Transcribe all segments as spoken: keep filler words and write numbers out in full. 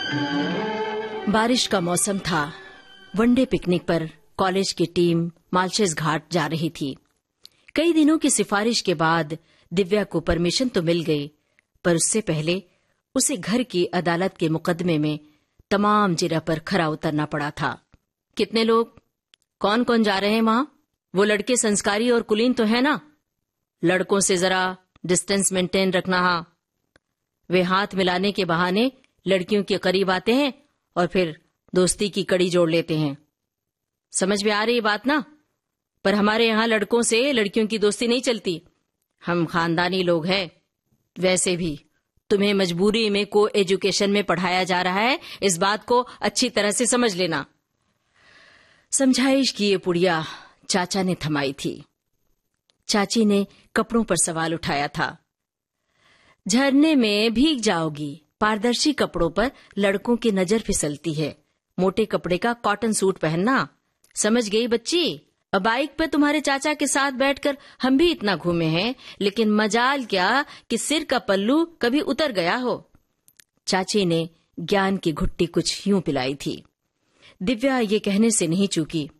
बारिश का मौसम था। वनडे पिकनिक पर कॉलेज की टीम मालशेज घाट जा रही थी। कई दिनों की सिफारिश के बाद दिव्या को परमिशन तो मिल गई, पर उससे पहले उसे घर की अदालत के मुकदमे में तमाम जिरा पर खरा उतरना पड़ा था। कितने लोग, कौन कौन जा रहे हैं वहां? वो लड़के संस्कारी और कुलीन तो है ना? लड़कों से जरा डिस्टेंस मेंटेन रखना। हा वे हाथ मिलाने के बहाने लड़कियों के करीब आते हैं और फिर दोस्ती की कड़ी जोड़ लेते हैं। समझ में आ रही बात ना? पर हमारे यहाँ लड़कों से लड़कियों की दोस्ती नहीं चलती। हम खानदानी लोग हैं। वैसे भी तुम्हें मजबूरी में को एजुकेशन में पढ़ाया जा रहा है, इस बात को अच्छी तरह से समझ लेना। समझाइश की ये पुड़िया चाचा ने थमाई थी। चाची ने कपड़ों पर सवाल उठाया था। झरने में भीग जाओगी। पारदर्शी कपड़ों पर लड़कों की नजर फिसलती है। मोटे कपड़े का कॉटन सूट पहनना। समझ गई बच्ची? अब बाइक पे तुम्हारे चाचा के साथ बैठकर हम भी इतना घूमे हैं, लेकिन मजाल क्या कि सिर का पल्लू कभी उतर गया हो। चाची ने ज्ञान की घुट्टी कुछ यूं पिलाई थी। दिव्या ये कहने से नहीं चूकी।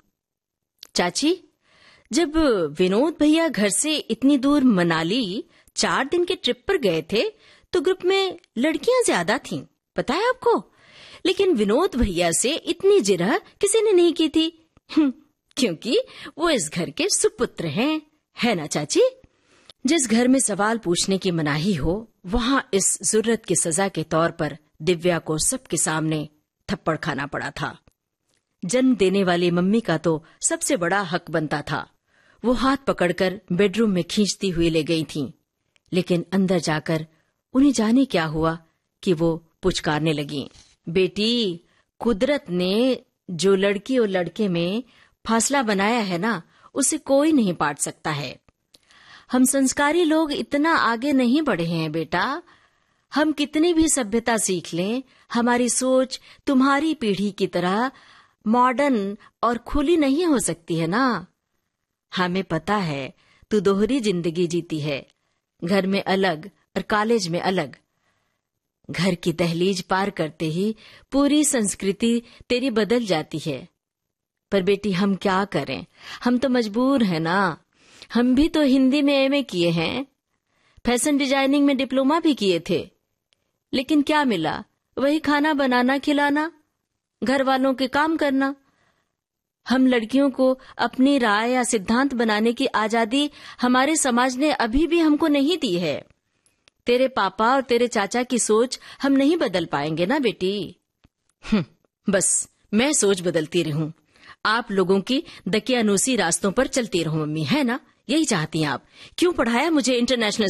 चाची, जब विनोद भैया घर से इतनी दूर मनाली चार दिन के ट्रिप पर गए थे तो ग्रुप में लड़कियां ज्यादा थीं, पता है आपको? लेकिन विनोद भैया से इतनी जिरह किसी ने नहीं की थी, क्योंकि वो इस घर के सुपुत्र हैं, है ना चाची? जिस घर में सवाल पूछने की मनाही हो, वहां इस जुर्रत की सजा के तौर पर दिव्या को सबके सामने थप्पड़ खाना पड़ा था। जन्म देने वाली मम्मी का तो सबसे बड़ा हक बनता था। वो हाथ पकड़कर बेडरूम में खींचती हुई ले गई थीं, लेकिन अंदर जाकर उन्हें जाने क्या हुआ कि वो पुचकारने लगीं। बेटी, कुदरत ने जो लड़की और लड़के में फासला बनाया है ना, उसे कोई नहीं पाट सकता है। हम संस्कारी लोग इतना आगे नहीं बढ़े हैं बेटा। हम कितनी भी सभ्यता सीख लें, हमारी सोच तुम्हारी पीढ़ी की तरह मॉडर्न और खुली नहीं हो सकती है ना। हमें पता है तू दोहरी जिंदगी जीती है, घर में अलग और कॉलेज में अलग। घर की दहलीज पार करते ही पूरी संस्कृति तेरी बदल जाती है। पर बेटी, हम क्या करें, हम तो मजबूर हैं ना। हम भी तो हिंदी में एमए किए हैं, फैशन डिजाइनिंग में डिप्लोमा भी किए थे, लेकिन क्या मिला? वही खाना बनाना खिलाना, घर वालों के काम करना। हम लड़कियों को अपनी राय या सिद्धांत बनाने की आजादी हमारे समाज ने अभी भी हमको नहीं दी है। तेरे पापा और तेरे चाचा की सोच हम नहीं बदल पाएंगे ना बेटी। बस मैं सोच बदलती रहूं, आप लोगों की दकियानूसी रास्तों पर चलती रहूं मम्मी, है ना? यही चाहती हैं आप। क्यों पढ़ाया मुझे इंटरनेशनल